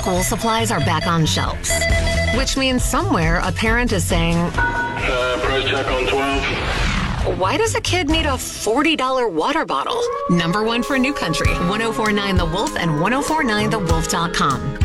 school supplies are back on shelves. Which means somewhere a parent is saying, price check on 12. why does a kid need a $40 water bottle? Number one for New Country, 1049 The Wolf and 1049thewolf.com.